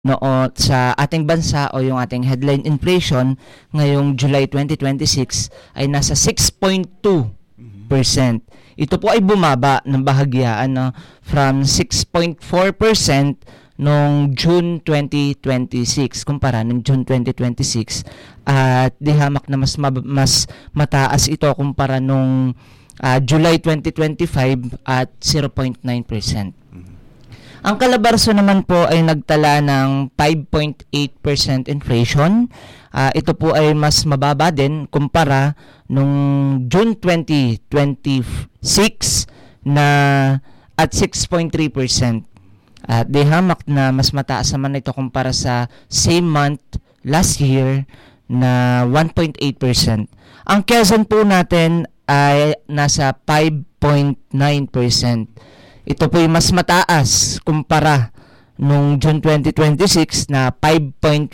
sa ating bansa o yung ating headline inflation ngayong July 2026 ay nasa 6.2%. Ito po ay bumaba ng bahagya from 6.4% noong June 2026 kumpara ng June 2026 at di hamak na mas mataas ito kumpara nung July 2025 at 0.9%. Ang Calabarzon naman po ay nagtala ng 5.8% inflation. Ito po ay mas mababa din kumpara nung June 2026 na at 6.3%. At di hamak na mas mataas naman ito kumpara sa same month last year na 1.8%. Ang Quezon po natin ay nasa 5.9%. Ito po ay mas mataas kumpara nung June 2026 na 5.5%.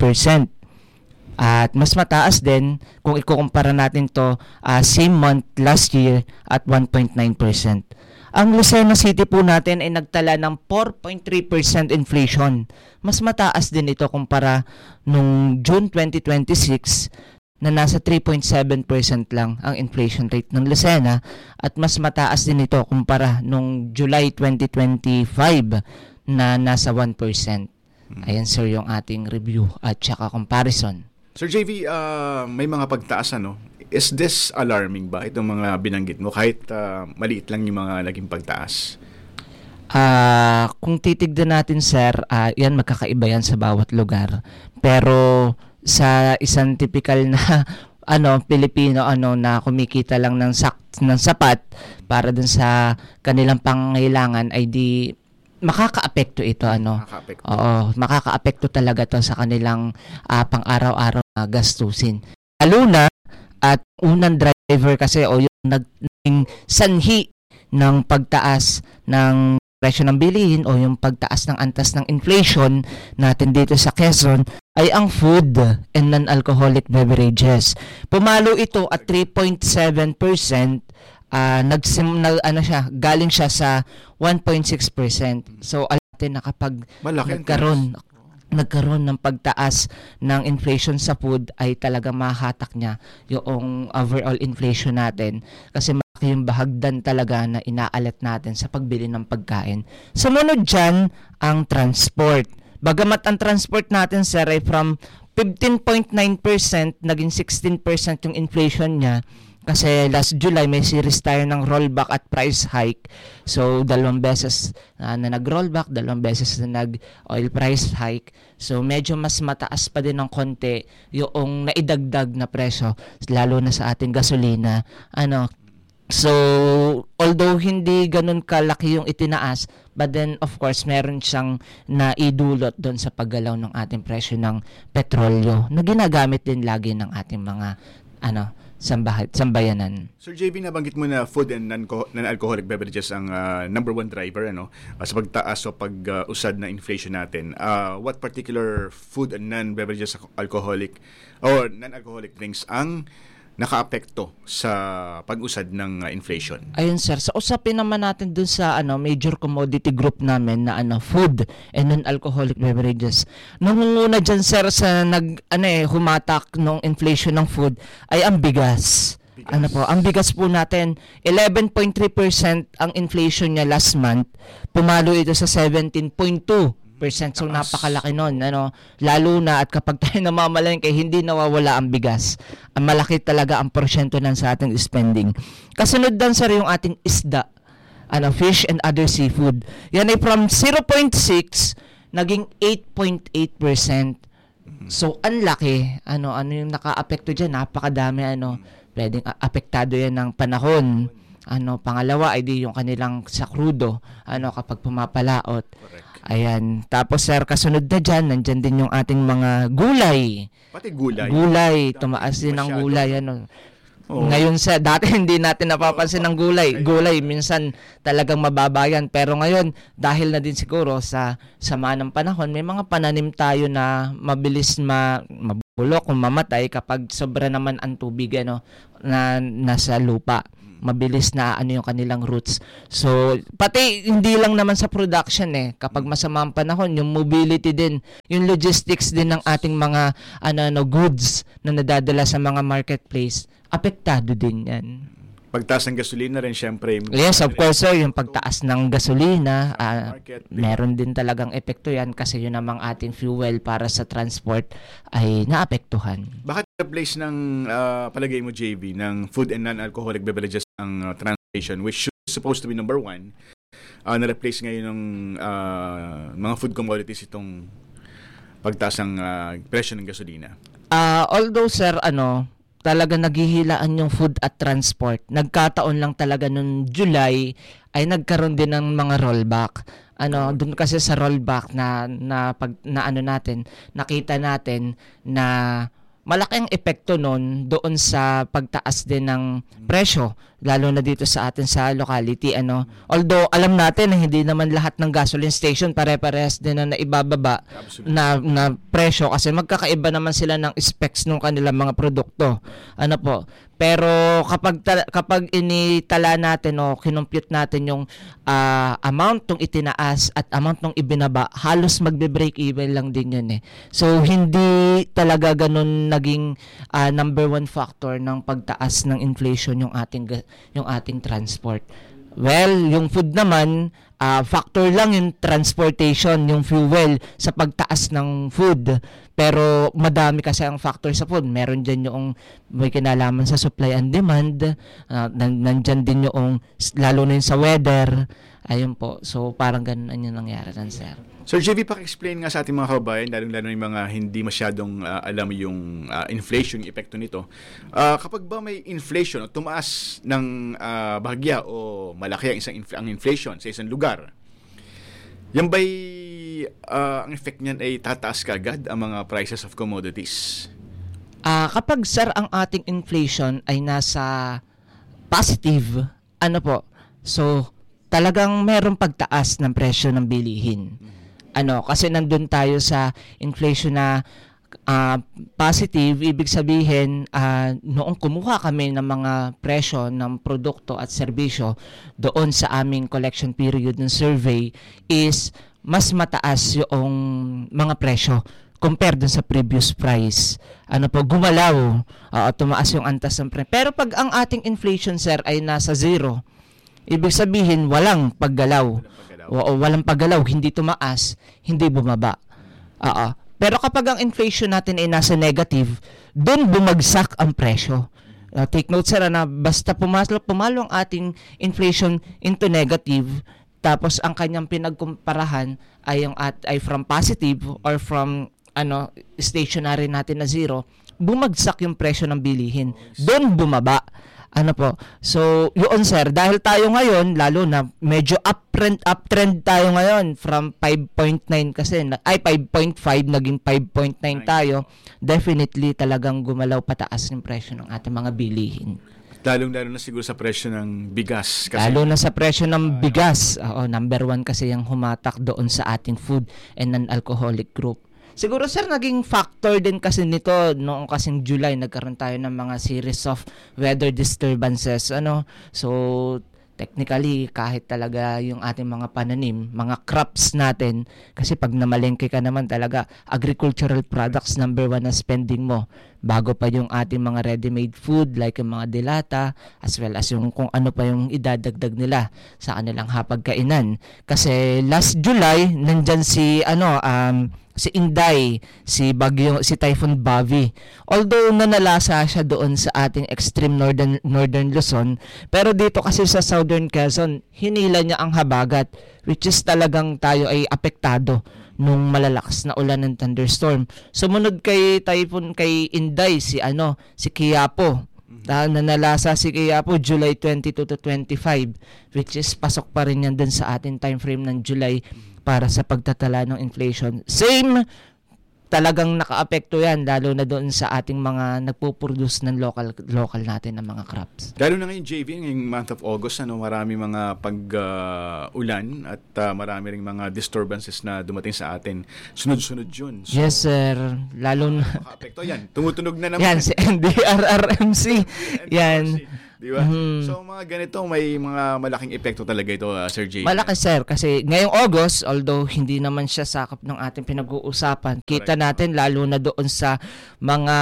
At mas mataas din kung ikukumpara natin to same month last year at 1.9%. Ang Lucena City po natin ay nagtala ng 4.3% inflation. Mas mataas din ito kumpara nung June 2026 na nasa 3.7% lang ang inflation rate ng Lucena at mas mataas din ito kumpara nung July 2025 na nasa 1%. Ayan sir yung ating review at saka comparison. Sir JV, may mga pagtaas Is this alarming ba itong mga binanggit mo kahit maliit lang yung mga naging pagtaas? Kung titignan natin sir, yan magkakaiba yan sa bawat lugar. Pero sa isang typical na Pilipino na kumikita lang ng sapat para dun sa kanilang pangangailangan ay di makakaapekto ito Makakaapekto. Oo, makakaapekto talaga to sa kanilang pang-araw-araw na gastusin. Lalo na at unang driver kasi o yung naging sanhi ng pagtaas ng presyo ng bilihin o yung pagtaas ng antas ng inflation natin dito sa Quezon ay ang food and non-alcoholic beverages. Pumalo ito at 3.7%, galing siya sa 1.6%. So alatin na kapag nagkaroon ng pagtaas ng inflation sa food ay talaga mahatak niya yung overall inflation natin kasi malaki yung bahagdan talaga na inaalat natin sa pagbili ng pagkain. Sumunod dyan ang transport. Bagamat ang transport natin sir ay from 15.9% naging 16% yung inflation niya kasi last July may series tayo ng rollback at price hike. So, 2 beses na nag-rollback, 2 beses na nag-oil price hike. So, medyo mas mataas pa din ng konti yung naidagdag na presyo, lalo na sa ating gasolina. So, although hindi ganun kalaki yung itinaas, but then of course, meron siyang naidulot doon sa paggalaw ng ating presyo ng petrolyo na ginagamit din lagi ng ating mga sambayanan. Sir JB, nabanggit mo na food and non-alcoholic beverages ang number one driver sa pagtaas o pag-usad na inflation natin. What particular food and non-beverages alcoholic o non-alcoholic drinks ang nakaapekto sa pag-usad ng inflation? Ayun sir, sa usapin naman natin dun sa major commodity group namin na food and non-alcoholic beverages. Nangunguna dyan sir sa humatak ng inflation ng food ay ang bigas. Ang bigas po natin 11.3% ang inflation niya last month. Pumalo ito sa 17.2%. So napakalaki nun, lalo na at kapag tayo namamalengke hindi nawawala ang bigas. Ang malaki talaga ang porsyento ng sa ating spending. Kasunod dan sir yung ating isda, fish and other seafood. Yan ay from 0.6 naging 8.8%. So ang laki, ano yung nakaapekto diyan, napakadami pwedeng apektado yan ng panahon. Pangalawa ay di yung kanilang sa krudo, kapag pumapalaot. Correct. Ayan. Tapos sir, kasunod na dyan, nandyan din yung ating mga gulay. Pati gulay. Gulay, tumaas din ang gulay. Oo. Ngayon dati hindi natin napapansin ang gulay. Gulay, minsan talagang mababa yan. Pero ngayon, dahil na din siguro sa sama ng panahon, may mga pananim tayo na mabilis kumukulo, kung mamatay kapag sobra naman ang tubig na nasa lupa. Mabilis na yung kanilang roots. So, pati hindi lang naman sa production kapag masama ang panahon, yung mobility din, yung logistics din ng ating mga goods na nadadala sa mga marketplace, apektado din yan. Pagtaas ng gasolina rin, syempre. Yes, of course, sir. Yung pagtaas ng gasolina, meron din talagang epekto yan kasi yun namang ating fuel para sa transport ay naapektuhan. Bakit na-place ng palagay mo, JV, ng food and non-alcoholic beverages ang transportation, which should supposed to be number 1, na-replace ngayon ng mga food commodities itong pagtaas ng presyo ng gasolina? Although, sir, talaga naghihilaan yung food at transport. Nagkataon lang talaga noong July ay nagkaroon din ng mga rollback. Doon kasi sa rollback nakita natin na malaki ang epekto noon doon sa pagtaas din ng presyo, lalo na dito sa atin sa locality. Although alam natin na hindi naman lahat ng gasoline station pare-parehas din na naibababa na presyo kasi magkakaiba naman sila ng specs ng kanilang mga produkto. Pero kapag initala natin o kinumpute natin yung amount tong itinaas at amount tong ibinaba, halos magbe-break even lang din yun So hindi talaga ganun naging number 1 factor ng pagtaas ng inflation yung ating transport. Well, yung food naman, factor lang yung transportation, yung fuel sa pagtaas ng food. Pero madami kasi ang factor sa food. Meron dyan yung may kinalaman sa supply and demand. Nandyan din yung, lalo na yung sa weather. Ayun po. So, parang ganun yung nangyari nan, sir. Sir JV, paki-explain nga sa ating mga kababayan, lalo yung mga hindi masyadong alam yung inflation, yung epekto nito. Kapag ba may inflation o tumaas ng bahagya o malaki ang inflation sa isang lugar, yan ba'y ang effect niyan ay tataas kaagad ang mga prices of commodities? Kapag, sir, ang ating inflation ay nasa positive, so talagang merong pagtaas ng presyo ng bilihin. Kasi nandun tayo sa inflation na positive, ibig sabihin noong kumuha kami ng mga presyo ng produkto at serbisyo doon sa aming collection period ng survey is mas mataas yung mga presyo compared dun sa previous price. Gumalaw, tumaas yung antas ng presyo. Pero pag ang ating inflation, sir, ay nasa 0, ibig sabihin walang paggalaw. Walang paggalaw, hindi tumaas, hindi bumaba. Pero kapag ang inflation natin ay nasa negative, doon bumagsak ang presyo. Take note, sir, na basta pumalo ang ating inflation into negative, tapos ang kanyang pinagkumparahan ay from positive or from stationary natin na 0, bumagsak yung presyo ng bilihin. Doon bumaba. So, yun, sir, dahil tayo ngayon, lalo na medyo uptrend tayo ngayon from 5.9 kasi, 5.5 naging 5.9 tayo, definitely talagang gumalaw pataas yung presyo ng ating mga bilihin. Lalo na siguro sa presyo ng bigas. Kasi, lalo na sa presyo ng bigas. Number 1 kasi yung humatak doon sa ating food and non-alcoholic group. Siguro, sir, naging factor din kasi nito noong kasing July, nagkaroon tayo ng mga series of weather disturbances. So, technically, kahit talaga yung ating mga pananim, mga crops natin, kasi pag namalengke ka naman talaga, agricultural products number 1 na spending mo, bago pa yung ating mga ready-made food like yung mga dilata, as well as yung kung ano pa yung idadagdag nila sa kanilang hapagkainan. Kasi last July, nandyan si Inday, si Typhoon Bavi. Although nanalasa siya doon sa ating extreme northern Luzon, pero dito kasi sa southern Quezon, hinila niya ang habagat, which is talagang tayo ay apektado nung malalakas na ulan ng thunderstorm. Sumunod kay Typhoon, kay Inday, si Quiapo. Nanalasa si Quiapo July 22 to 25, which is pasok pa rin yan dun sa ating time frame ng July para sa pagtatala ng inflation. Same talagang nakaapekto yan lalo na doon sa ating mga nagpo-produce ng local natin ng mga crops. Lalo na ngayon, JV, ngayong month of August, marami mga pag-ulan at marami ring mga disturbances na dumating sa atin. Sunod-sunod yun. So, Yes, sir. Lalo na maka-apekto yan. Tumutunog na naman. yan si NDRRMC. Yan. Di ba? So mga ganito, may mga malaking epekto talaga ito, Sir JV. Malaki, sir, kasi ngayong August, although hindi naman siya sakop ng ating pinag-uusapan, kita natin lalo na doon sa mga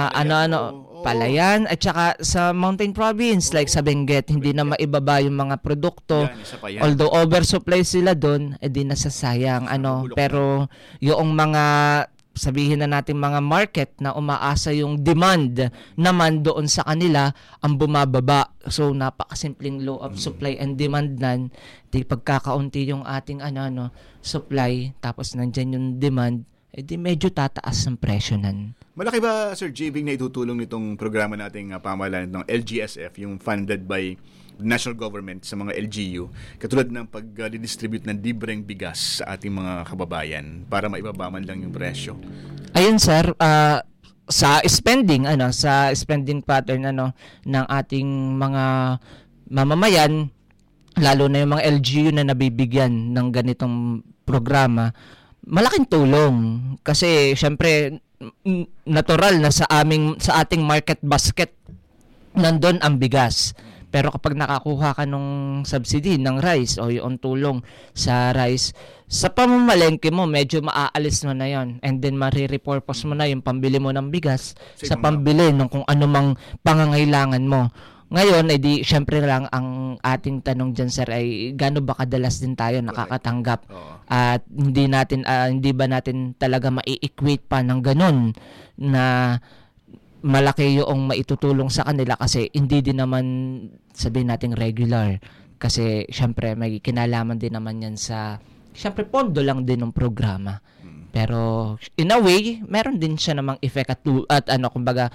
palayan at saka sa Mountain Province like sa Benguet, hindi na maibaba yung mga produkto. Yan, isa pa yan. Although oversupply sila doon, di nasasayang pero yung mga sabihin na natin mga market na umaasa yung demand naman doon sa kanila ang bumababa. So napakasimpleng law of supply and demand nan. Di pagkakaunti yung ating supply tapos nandiyan yung demand, di medyo tataas ang presyo nan. Malaki ba, Sir JV, na itutulong nitong programa nating pamahalaan ng LGSF, yung funded by national government sa mga LGU, katulad ng pag-distribute ng libreng bigas sa ating mga kababayan para maibaba man lang yung presyo? Ayun, sir, sa spending pattern ng ating mga mamamayan, lalo na yung mga LGU na nabibigyan ng ganitong programa, malaking tulong kasi syempre natural na sa ating market basket nandun ang bigas. Pero kapag nakakuha ka nung subsidy ng rice o yung tulong sa rice, sa pamamalengke mo, medyo maaalis mo na yon. And then marirepurpose mo na yung pambili mo ng bigas sa pambili ng kung ano mang pangangailangan mo. Ngayon, di syempre lang ang ating tanong dyan, sir, ay gaano ba kadalas din tayo nakakatanggap? At hindi ba natin talaga mai-equate pa ng ganun na malaki yung maitutulong sa kanila kasi hindi din naman sabihin nating regular. Kasi syempre may kinalaman din naman yan sa, syempre pondo lang din ng programa. Pero in a way, meron din siya namang effect at kumbaga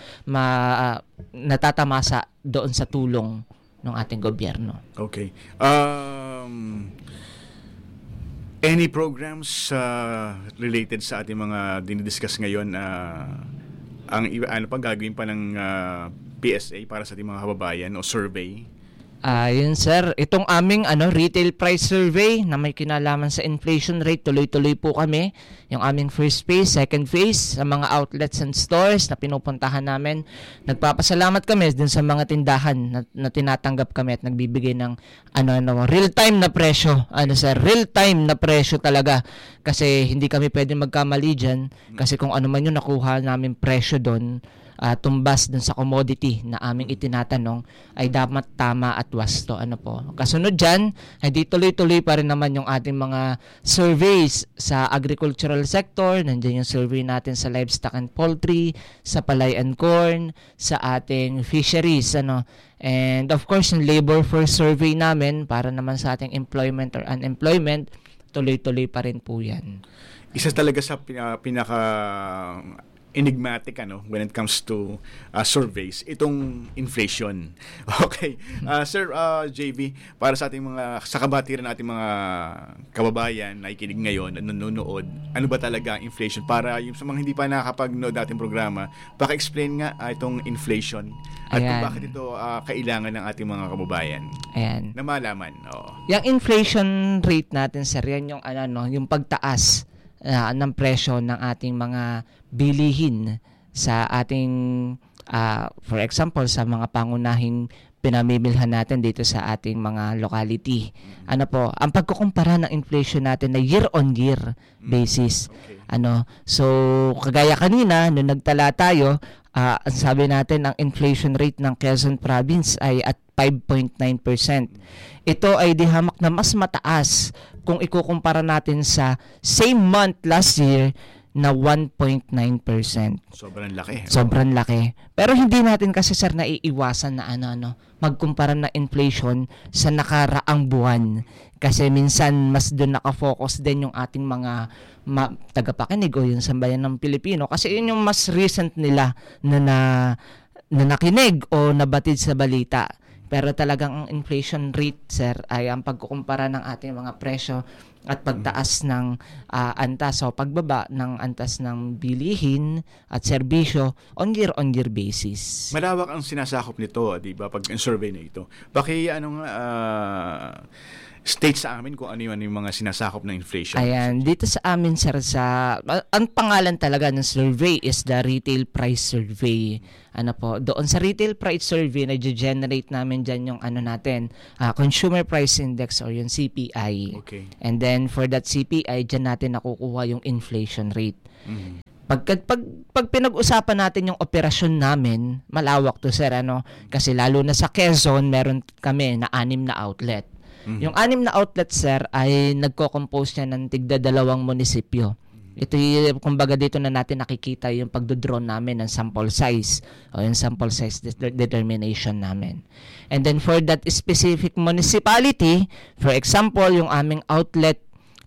natatamasa doon sa tulong ng ating gobyerno. Okay. Any programs related sa ating mga dinidiscuss ngayon, ang pang gagawin pa ng PSA para sa ating mga kababayan o survey? Yun, sir, itong aming retail price survey na may kinalaman sa inflation rate, tuloy-tuloy po kami. Yung aming first phase, second phase sa mga outlets and stores na pinupuntahan namin. Nagpapasalamat kami din sa mga tindahan na tinatanggap kami at nagbibigay ng real-time na presyo. Sir, real-time na presyo talaga. Kasi hindi kami pwedeng magkamali dyan. Kasi kung ano man yung nakuha namin presyo doon, tumbas dun sa commodity na aming itinatanong ay dapat tama at wasto. Kasunod dyan, hindi tuloy-tuloy pa rin naman yung ating mga surveys sa agricultural sector. Nandiyan yung survey natin sa livestock and poultry, sa palay and corn, sa ating fisheries. And of course, yung labor force survey namin para naman sa ating employment or unemployment, tuloy-tuloy pa rin po yan. Isa talaga sa pinaka enigmatic when it comes to surveys, itong inflation. Okay. Sir JV, para sa ating sa kabatiran nating mga kababayan na ikinig ngayon at nanonood, ano ba talaga ang inflation? Para yung sa mga hindi pa nakakapag-nood nating programa, paki-explain nga itong inflation at kung bakit ito kailangan ng ating mga kababayan. Ayan. Na malaman. Yung inflation rate natin, sir, yan yung yung pagtaas ng presyo ng ating mga bilihin sa ating for example sa mga pangunahing pinamimilhan natin dito sa ating mga locality. Ang pagkukumpara ng inflation natin na year on year basis. So kagaya kanina nung nagtala tayo, sabi natin ang inflation rate ng Quezon Province ay at 5.9%. Ito ay dihamak na mas mataas kung ikukumpara natin sa same month last year na 1.9%. Sobrang laki. Sobrang laki. Pero hindi natin kasi, sir, naiiwasan na magkumpara na inflation sa nakaraang buwan. Kasi minsan mas doon nakafocus din yung ating mga tagapakinig o yung sambayan ng Pilipino. Kasi yun yung mas recent nila na nakinig o nabatid sa balita. Pero talagang ang inflation rate, sir, ay ang pagkukumpara ng ating mga presyo at pagtaas ng antas o pagbaba ng antas ng bilihin at serbisyo on year basis. Malawak ang sinasakop nito, di ba, pag ang survey na ito. State sa amin kung ano yung mga sinasakop ng inflation. Ayan, dito sa amin sir, ang pangalan talaga ng survey is the Retail Price Survey. Doon sa Retail Price Survey, na-generate namin dyan yung Consumer Price Index or yung CPI. Okay. And then for that CPI, dyan natin nakukuha yung inflation rate. Mm-hmm. Pag pinag-usapan natin yung operasyon namin, malawak to sir, kasi lalo na sa Quezon, meron kami na 6 na outlet. Mm-hmm. Yung 6 na outlet, sir, ay nagko-compose niya ng tigda 2 munisipyo. Ito yung, kumbaga dito na natin nakikita yung pagdodraw namin ng sample size o yung sample size determination namin. And then for that specific municipality, for example, yung aming outlet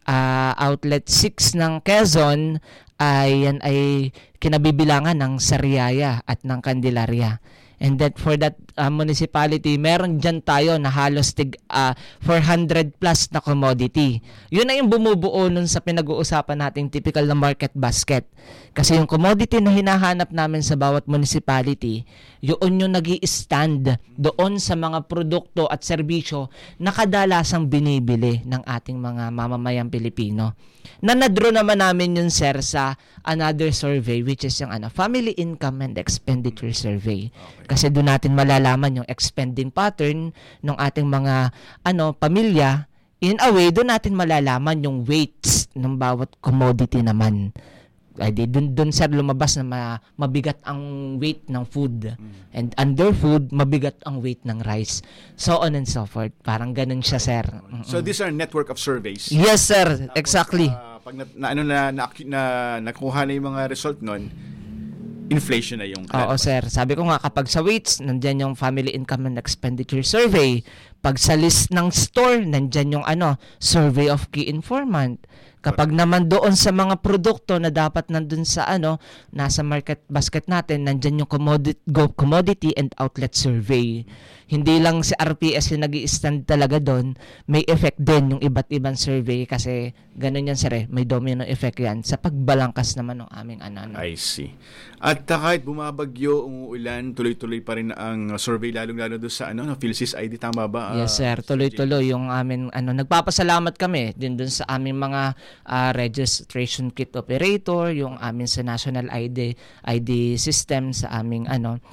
6 ng Quezon ay kinabibilangan ng Sariaya at ng Candelaria. And that for that municipality, meron dyan tayo na halos 400 plus na commodity. Yun na yung bumubuo nun sa pinag-uusapan nating typical na market basket. Kasi yung commodity na hinahanap namin sa bawat municipality, yun yung nag-i-stand doon sa mga produkto at serbisyo na kadalasang binibili ng ating mga mamamayang Pilipino. Na-draw naman namin yun, sir, sa another survey, which is yung Family Income and Expenditure Survey. Kasi doon natin malalaman yung expending pattern ng ating mga pamilya. In a way, doon natin malalaman yung weights ng bawat commodity naman. Doon sir lumabas na mabigat ang weight ng food. And under food, mabigat ang weight ng rice. So on and so forth. Parang ganun siya, sir. So these are network of surveys. Yes, sir. Exactly. Pag nakuha na yung mga result nun, inflation na yung... Oo, sir. Sabi ko nga, kapag sa weights, nandyan yung Family Income and Expenditure Survey. Pag sa list ng store, nandyan yung Survey of Key Informant. Kapag naman doon sa mga produkto na dapat nandun sa nasa market basket natin, nandyan yung commodity and outlet survey. Hindi lang si RPS yung nag-i-stand talaga doon, may effect din yung iba't ibang survey kasi ganun yan sir, may domino effect yan sa pagbalangkas naman ng aming I see. At kahit bumabagyo, umuulan, tuloy-tuloy pa rin ang survey, lalong-lalo doon sa PhilSys ID, tama ba? Yes sir, tuloy-tuloy yung amin nagpapasalamat kami din doon sa aming mga registration kit operator, yung amin sa national ID system, sa aming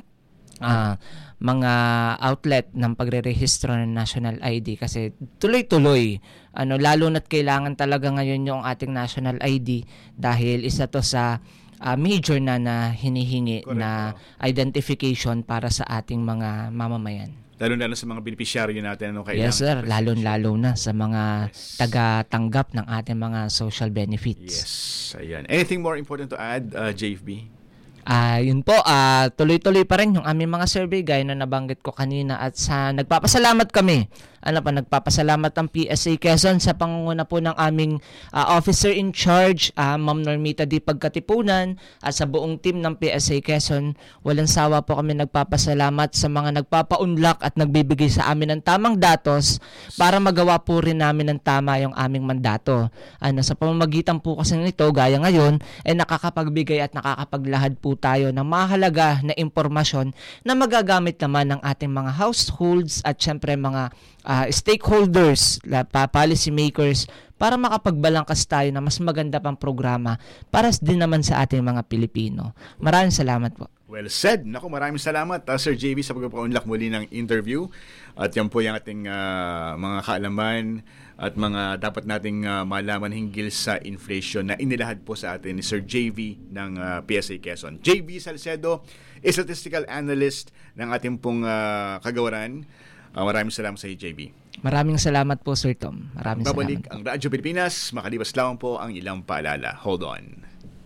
mga outlet ng pagrerehistro ng national ID kasi tuloy-tuloy lalo na't kailangan talaga ngayon yung ating national ID dahil isa to sa major na hinihingi. Correct. Na identification para sa ating mga mamamayan. Lalo-lalo sa mga beneficiaryo natin. Kailangan. Yes, sir. Lalo-lalo na sa mga taga-tanggap ng ating mga social benefits. Yes. Ayan. Anything more important to add, JFB? Yun po, tuloy-tuloy pa rin yung aming mga survey gaya na nabanggit ko kanina at nagpapasalamat kami. Nagpapasalamat ang PSA Quezon sa pangunguna po ng aming officer in charge, Ma'am Normita D. Pagkatipunan at sa buong team ng PSA Quezon. Walang sawa po kami nagpapasalamat sa mga nagpapaunlak at nagbibigay sa amin ng tamang datos para magawa po rin namin ng tama yung aming mandato. Sa pamamagitan po kasi nito, gaya ngayon, nakakapagbigay at nakakapaglahad po tayo ng mahalaga na impormasyon na magagamit naman ng ating mga households at syempre mga stakeholders, policy makers para makapagbalangkas tayo na mas maganda pang programa para din naman sa ating mga Pilipino. Maraming salamat po. Well said. Naku, maraming salamat Sir JB sa pagpapaunlak muli ng interview. At yan po yung ating mga kaalaman at mga dapat nating malaman hinggil sa inflation na inilahad po sa atin ni Sir JV ng PSA Quezon. JB Salcedo, statistical analyst ng ating pong kagawaran. Maraming salamat sa iyo, JB. Maraming salamat po, Sir Tom. Maraming Babalik salamat. Ang Radyo Pilipinas, makalipas lang po ang ilang paalala. Hold on.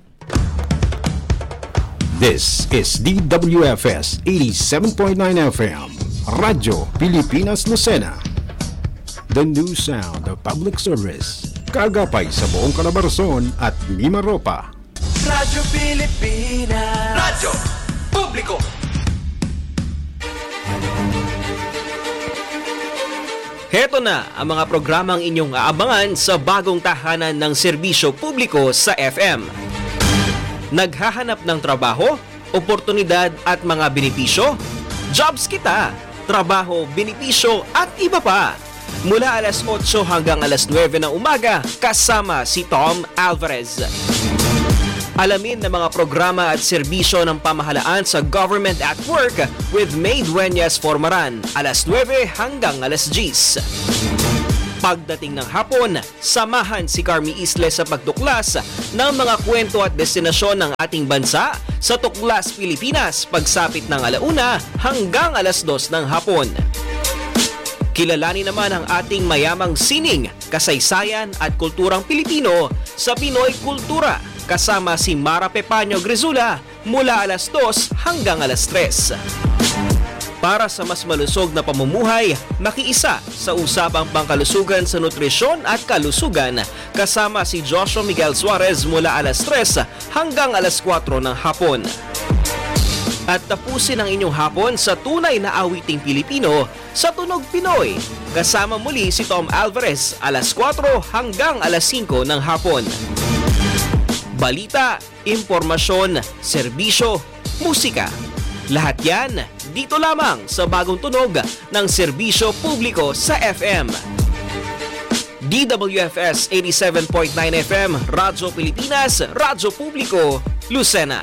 This is DWFS 87.9 FM, Radyo Pilipinas Lucena. The new sound of public service. Kagapay sa buong Calabarzon at Mimaropa. Radyo Pilipinas. Radyo Publiko. Heto na ang mga programang inyong aabangan sa bagong tahanan ng serbisyo publiko sa FM. Naghahanap ng trabaho, oportunidad at mga benepisyo? Jobs Kita! Trabaho, benepisyo at iba pa! Mula alas 8 hanggang alas 9 ng umaga, kasama si Tom Alvarez. Alamin ng mga programa at serbisyo ng pamahalaan sa Government at Work with May Dueñas Formaran, alas 9 hanggang alas 10. Pagdating ng hapon, samahan si Carmi Isle sa pagtuklas ng mga kwento at destinasyon ng ating bansa sa Tuklas Pilipinas pagsapit ng alauna hanggang alas 2 ng hapon. Kilalanin naman ang ating mayamang sining, kasaysayan at kulturang Pilipino sa Pinoy Kultura kasama si Mara Pepaño Grizula mula alas 2 hanggang alas 3. Para sa mas malusog na pamumuhay, makiisa sa usapang pangkalusugan sa nutrisyon at kalusugan kasama si Joshua Miguel Suarez mula alas 3 hanggang alas 4 ng hapon. At tapusin ang inyong hapon sa tunay na awiting Pilipino sa Tunog Pinoy. Kasama muli si Tom Alvarez alas 4 hanggang alas 5 ng hapon. Balita, impormasyon, serbisyo, musika. Lahat yan dito lamang sa bagong tunog ng serbisyo publiko sa FM. DWFS 87.9 FM, Radyo Pilipinas, Radyo Publiko, Lucena.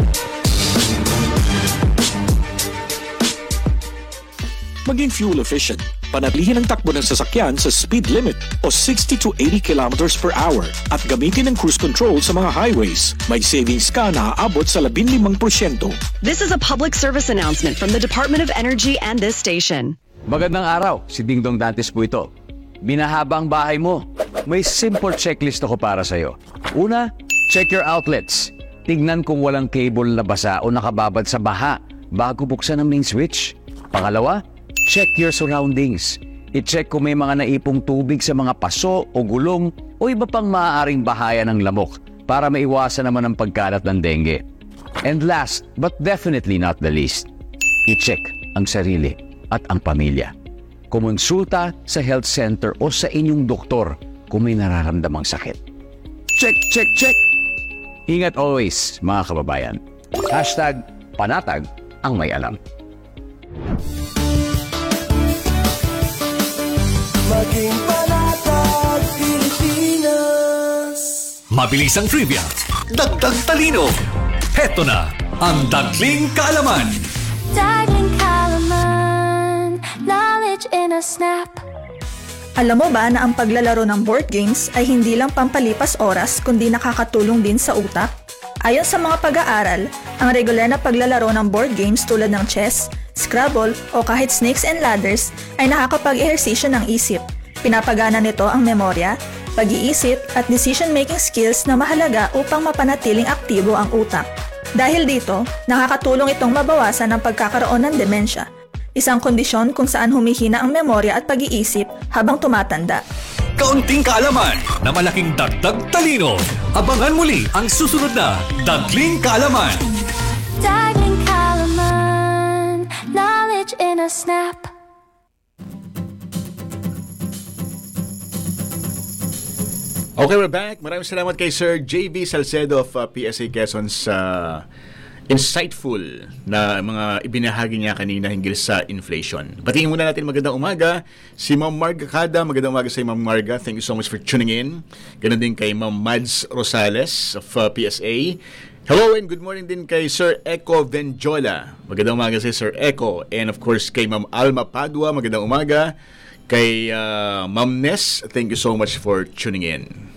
Maging fuel efficient. Panatilihin ang takbo ng sasakyan sa speed limit o 60 to 80 kilometers per hour at gamitin ang cruise control sa mga highways. May savings ka na aabot sa 15%. This is a public service announcement from the Department of Energy and this station. Magandang araw, si Dingdong Dantes po ito. Binahaba ang bahay mo. May simple checklist ako para sa'yo. Una, check your outlets. Tignan kung walang cable na basa o nakababad sa baha bago buksan ang main switch. Pangalawa, check your surroundings. I-check kung may mga naipong tubig sa mga paso o gulong o iba pang maaaring bahaya ng lamok para maiwasan naman ang pagkalat ng dengue. And last, but definitely not the least, i-check ang sarili at ang pamilya. Kumonsulta sa health center o sa inyong doktor kung may nararamdamang sakit. Check, check, check! Ingat always, mga kababayan. #panatag ang may alam. Maging panatag Pilipinas. Mabilis ang trivia, dagdag talino. Heto na ang Dagling Kaalaman. Dagling Kaalaman, knowledge in a snap. Alam mo ba na ang paglalaro ng board games ay hindi lang pampalipas oras kundi nakakatulong din sa utak? Ayon sa mga pag-aaral, ang regular na paglalaro ng board games tulad ng chess, Scrabble o kahit Snakes and Ladders ay nakakapag-ehersisyo ng isip. Pinapagana nito ang memorya, pag-iisip at decision-making skills na mahalaga upang mapanatiling aktibo ang utak. Dahil dito, nakakatulong itong mabawasan ang pagkakaroon ng demensya, isang kondisyon kung saan humihina ang memorya at pag-iisip habang tumatanda. Kaunting kaalaman na malaking dagdag talino. Abangan muli ang susunod na Dagling Kaalaman. Dagling Kaalaman, knowledge in a snap. Okay, we're back. Maraming salamat kay Sir JV Salcedo of PSA Quezon sa insightful na mga ibinahagi niya kanina hinggil sa inflation. Batiin muna natin magandang umaga si Ma'am Marga Kada. Magandang umaga sa Ma'am Marga. Thank you so much for tuning in. Ganun din kay Ma'am Mads Rosales of PSA. Hello and good morning din kay Sir Eco Venjola. Magandang umaga si Sir Eco. And of course kay Ma'am Alma Padua. Magandang umaga. Kay Ma'am Ness, thank you so much for tuning in.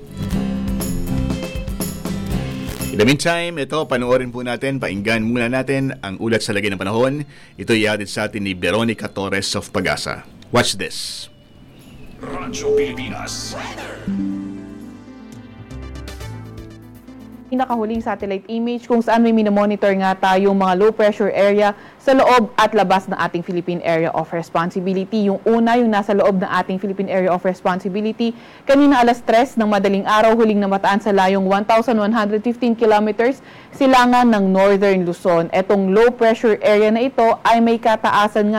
In the meantime, ito, panoorin po natin, painggan muna natin ang ulat sa lagay ng panahon. Ito ihatid sa atin ni Veronica Torres of Pag-asa. Watch this. Radyo Pilipinas. Pinakahuling satellite image kung saan may minomonitor nga tayong mga low pressure area sa loob at labas ng ating Philippine Area of Responsibility. Yung una, yung nasa loob ng ating Philippine Area of Responsibility, kanina alas 3 ng madaling araw, huling namataan sa layong 1,115 kilometers silangan ng Northern Luzon. Etong low pressure area na ito ay may kataasan nga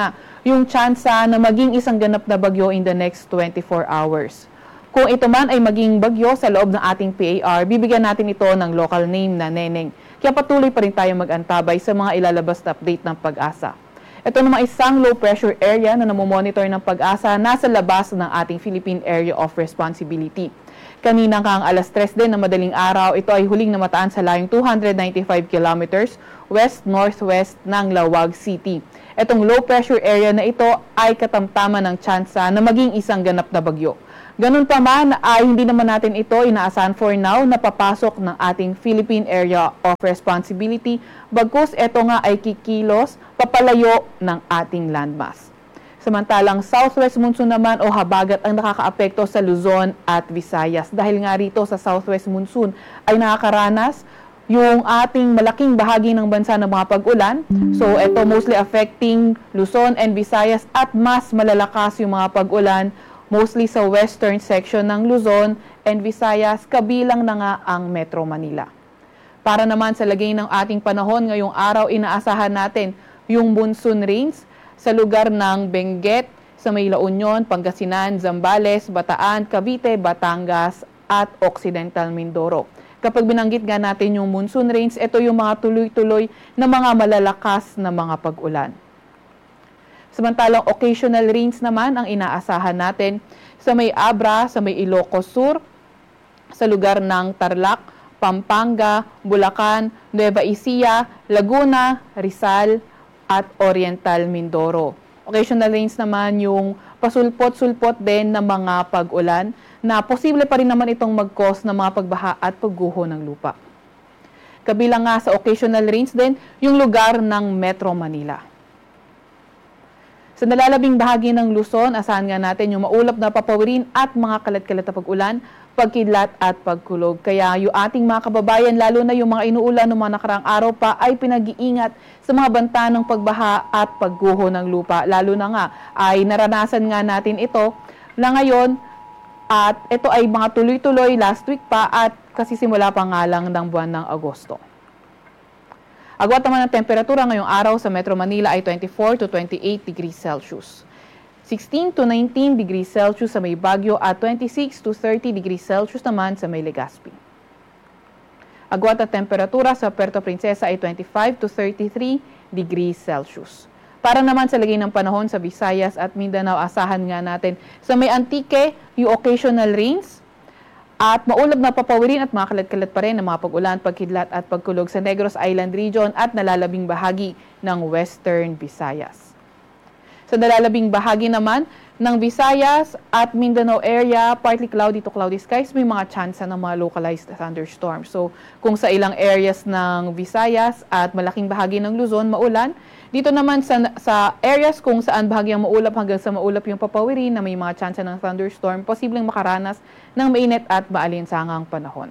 yung tsansa na maging isang ganap na bagyo in the next 24 hours. Kung ito man ay maging bagyo sa loob ng ating PAR, bibigyan natin ito ng local name na Neneng. Kaya patuloy pa rin tayo mag-antabay sa mga ilalabas na update ng Pag-asa. Ito naman isang low pressure area na namomonitor ng Pag-asa nasa labas ng ating Philippine Area of Responsibility. Kanina kang alas 3 din na madaling araw, ito ay huling namataan sa layong 295 kilometers west-northwest ng Lawag City. Itong low pressure area na ito ay katamtaman ng tsansa na maging isang ganap na bagyo. Ganun pa man ay hindi naman natin ito inaasahan for now na papasok ng ating Philippine Area of Responsibility, bagkus ito nga ay kikilos papalayo ng ating landmass. Samantalang southwest monsoon naman o habagat ang nakakaapekto sa Luzon at Visayas. Dahil nga rito sa southwest monsoon ay nakakaranas yung ating malaking bahagi ng bansa ng mga pag-ulan. So ito mostly affecting Luzon and Visayas at mas malalakas yung mga pag-ulan mostly sa western section ng Luzon and Visayas, kabilang na nga ang Metro Manila. Para naman sa lagay ng ating panahon ngayong araw, inaasahan natin yung monsoon rains sa lugar ng Benguet, sa may La Union, Pangasinan, Zambales, Bataan, Cavite, Batangas at Occidental Mindoro. Kapag binanggit nga natin yung monsoon rains, ito yung mga tuloy-tuloy na mga malalakas na mga pag-ulan. Samantalang occasional rains naman ang inaasahan natin sa may Abra, sa may Ilocos Sur, sa lugar ng Tarlac, Pampanga, Bulacan, Nueva Ecija, Laguna, Rizal at Oriental Mindoro. Occasional rains naman yung pasulpot-sulpot din ng mga pag-ulan na posible pa rin naman itong mag-cause ng mga pagbaha at pagguho ng lupa. Kabilang nga sa occasional rains din yung lugar ng Metro Manila. Sa nalalabing bahagi ng Luzon, asahan nga natin yung maulap na papawirin at mga kalat-kalat na pag-ulan, pagkidlat at pagkulog. Kaya yung ating mga kababayan, lalo na yung mga inuulan ng mga nakaraang araw pa, ay pinag-iingat sa mga banta ng pagbaha at pagguho ng lupa. Lalo na nga ay naranasan nga natin ito na ngayon at ito ay mga tuloy-tuloy last week pa at kasi simula pa nga lang ng buwan ng Agosto. Agwat naman ang temperatura ngayong araw sa Metro Manila ay 24 to 28 degrees Celsius. 16 to 19 degrees Celsius sa may Baguio at 26 to 30 degrees Celsius naman sa may Legazpi. Agwat ang temperatura sa Puerto Princesa ay 25 to 33 degrees Celsius. Para naman sa lagay ng panahon sa Visayas at Mindanao, asahan nga natin sa may Antique yung occasional rains at maulap na papawirin at mga kalat-kalat pa rin ng mga pag-ulan, pagkidlat at pagkulog sa Negros Island Region at nalalabing bahagi ng Western Visayas. Sa nalalabing bahagi naman ng Visayas at Mindanao area, partly cloudy to cloudy skies, may mga tsansa ng mga localized thunderstorms. So kung sa ilang areas ng Visayas at malaking bahagi ng Luzon, maulan, dito naman sa areas kung saan bahagyang maulap hanggang sa maulap yung papawirin na may mga tsansa ng thunderstorm, posibleng makaranas ng mainit at maalinsangang panahon.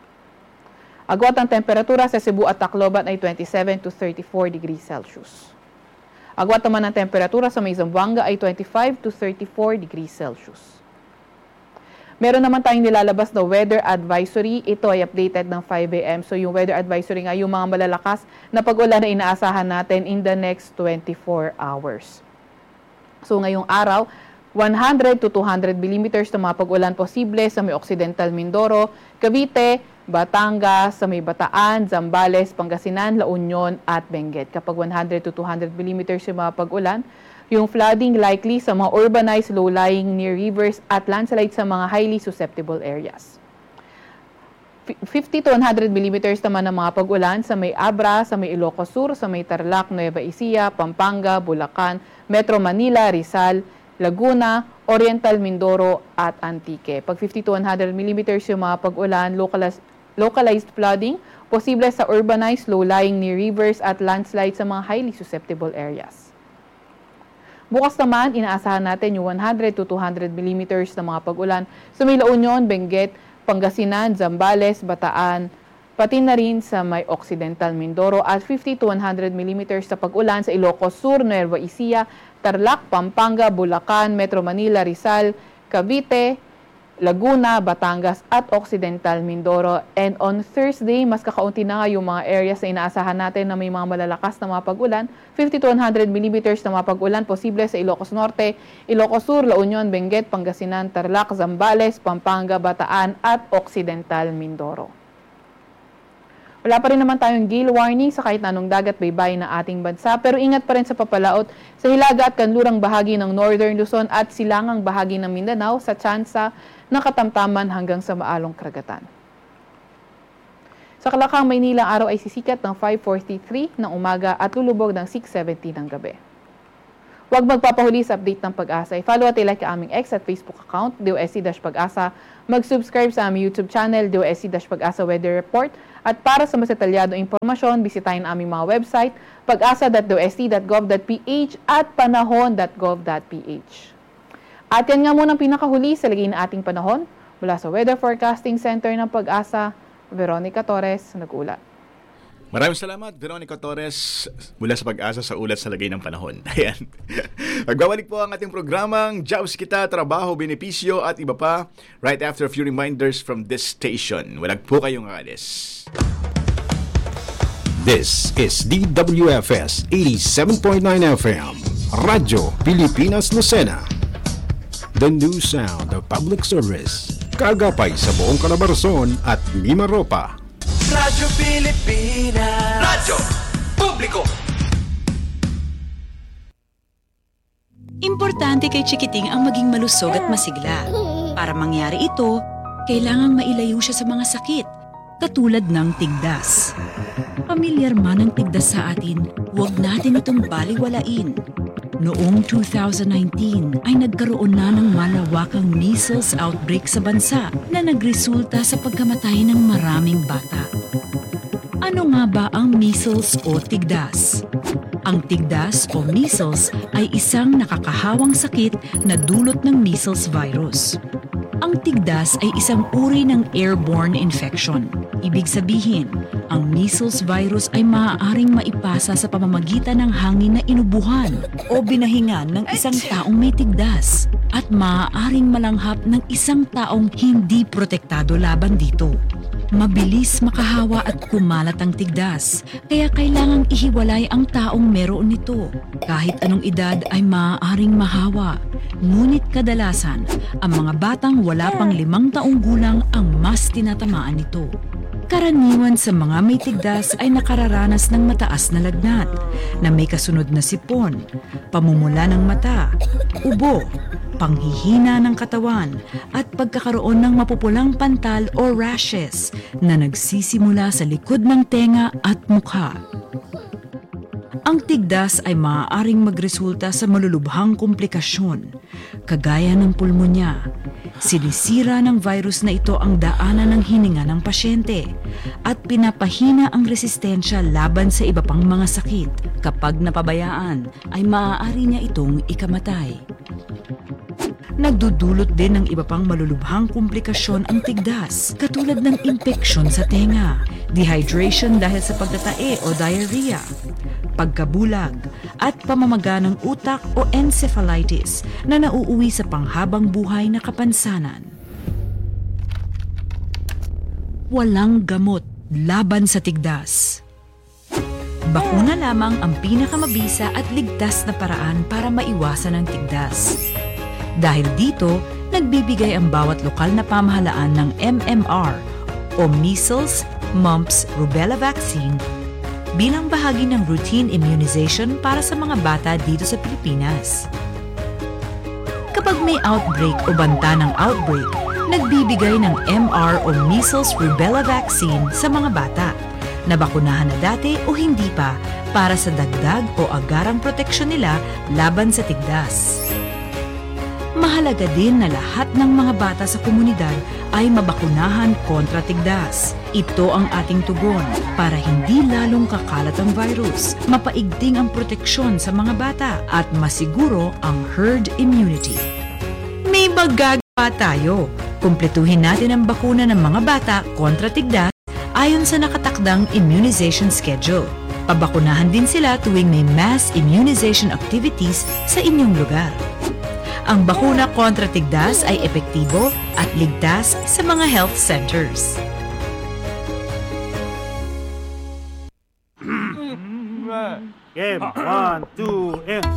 Agwat ang temperatura sa Cebu at Tacloban ay 27 to 34 degrees Celsius. Agwat naman ang temperatura sa may Zamboanga ay 25 to 34 degrees Celsius. Meron naman tayong nilalabas na weather advisory. Ito ay updated ng 5 a.m. So yung weather advisory nga, yung mga malalakas na pag-ulan na inaasahan natin in the next 24 hours. So ngayong araw, 100 to 200 millimeters na mga pag-ulan posible sa may Occidental Mindoro, Cavite, Batangas, sa may Bataan, Zambales, Pangasinan, La Union at Benguet. Kapag 100 to 200 millimeters yung mga pag-ulan, yung flooding likely sa mga urbanized low-lying near rivers at landslide sa mga highly susceptible areas. 50 to 100 millimeters naman ng mga pag-ulan sa may Abra, sa may Ilocos Sur, sa may Tarlac, Nueva Ecija, Pampanga, Bulacan, Metro Manila, Rizal, Laguna, Oriental Mindoro at Antique. Pag 50 to 100 millimeters yung mga pag-ulan, localized flooding, posible sa urbanized low-lying near rivers at landslide sa mga highly susceptible areas. Bukas naman, inaasahan natin yung 100 to 200 millimeters na mga pag-ulan sa may La Union, Benguet, Pangasinan, Zambales, Bataan, pati na rin sa may Occidental Mindoro at 50 to 100 millimeters sa pag-ulan sa Ilocos Sur, Nueva Ecija, Tarlac, Pampanga, Bulacan, Metro Manila, Rizal, Cavite, Laguna, Batangas at Occidental Mindoro. And on Thursday, mas kakaunti na nga yung mga areas na inaasahan natin na may mga malalakas na mga pag-ulan. 50 to 100 millimeters na mga pag-ulan posible sa Ilocos Norte, Ilocos Sur, La Union, Benguet, Pangasinan, Tarlac, Zambales, Pampanga, Bataan at Occidental Mindoro. Wala pa rin naman tayong gale warning sa kahit anong dagat baybayin na ating bansa, pero ingat pa rin sa papalaot sa hilaga at kanlurang bahagi ng Northern Luzon at silangang bahagi ng Mindanao sa tsansa ng katamtaman hanggang sa maalong karagatan. Sa Kalakang, Maynila, araw ay sisikat ng 5:43 ng umaga at lulubog ng 6:70 ng gabi. Huwag magpapahuli sa update ng Pag-asa. I-follow at i-like ang aming X at Facebook account, DOSC-Pag-asa. Mag-subscribe sa aming YouTube channel, DOSC-Pag-asa Weather Report. At para sa mas detalyadong impormasyon, bisitahin ang aming mga website, pag-asa.dosc.gov.ph at panahon.gov.ph. At yan nga muna ang pinakahuli sa lagay na ating panahon. Mula sa Weather Forecasting Center ng Pag-asa, Veronica Torres, nag-ulat. Maraming salamat, Veronica Torres, mula sa Pag-asa sa ulat sa lagay ng panahon. Ayan. Magbabalik po ang ating programang Jobs Kita, Trabaho, Benepisyo at iba pa right after a few reminders from this station. Walang po kayong alis. This is DWFS 87.9 FM, Radyo Pilipinas Lucena. The new sound of public service. Kagapay sa buong Calabarzon at Mimaropa. Radyo Pilipinas. Radyo Publiko. Importante kay Chikiting ang maging malusog at masigla. Para mangyari ito, kailangang mailayo siya sa mga sakit, katulad ng tigdas. Pamilyar man ang tigdas sa atin, huwag natin itong baliwalain. Noong 2019 ay nagkaroon na ng malawakang measles outbreak sa bansa na nagresulta sa pagkamatay ng maraming bata. Ano nga ba ang measles o tigdas? Ang tigdas o measles ay isang nakakahawang sakit na dulot ng measles virus. Ang tigdas ay isang uri ng airborne infection. Ibig sabihin, ang measles virus ay maaaring maipasa sa pamamagitan ng hangin na inubuhan o binahingan ng isang taong may tigdas at maaaring malanghap ng isang taong hindi protektado laban dito. Mabilis makahawa at kumalat ang tigdas, kaya kailangang ihiwalay ang taong meron nito. Kahit anong edad ay maaaring mahawa, ngunit kadalasan, ang mga batang wala pang 5 taong gulang ang mas tinatamaan nito. Karaniwan sa mga may tigdas ay nakararanas ng mataas na lagnat, na may kasunod na sipon, pamumula ng mata, ubo, panghihina ng katawan, at pagkakaroon ng mapupulang pantal o rashes na nagsisimula sa likod ng tenga at mukha. Ang tigdas ay maaaring magresulta sa malulubhang komplikasyon, kagaya ng pulmonya. Sinisira ng virus na ito ang daanan ng hininga ng pasyente at pinapahina ang resistensya laban sa iba pang mga sakit. Kapag napabayaan, ay maaari niya itong ikamatay. Nagdudulot din ng iba pang malulubhang komplikasyon ang tigdas, katulad ng impeksyon sa tenga, dehydration dahil sa pagtatae o diarrhea, pagkabulag, at pamamaga ng utak o encephalitis na nauuwi sa panghabang buhay na kapansanan. Walang gamot laban sa tigdas. Bakuna lamang ang pinakamabisa at ligtas na paraan para maiwasan ang tigdas. Dahil dito, nagbibigay ang bawat lokal na pamahalaan ng MMR o Measles, Mumps, Rubella Vaccine bilang bahagi ng routine immunization para sa mga bata dito sa Pilipinas. Kapag may outbreak o banta ng outbreak, nagbibigay ng MR o Measles Rubella Vaccine sa mga bata na bakunahan na dati o hindi pa para sa dagdag o agarang proteksyon nila laban sa tigdas. Mahalaga din na lahat ng mga bata sa komunidad ay mabakunahan kontra tigdas. Ito ang ating tugon para hindi lalong kakalat ang virus, mapaigting ang proteksyon sa mga bata at masiguro ang herd immunity. May magagawa tayo. Kumpletuhin natin ang bakuna ng mga bata kontra tigdas ayon sa nakatakdang immunization schedule. Pabakunahan din sila tuwing may mass immunization activities sa inyong lugar. Ang bakuna kontra tigdas ay epektibo epektibo at ligtas sa mga health centers. Game, 1, 2, and...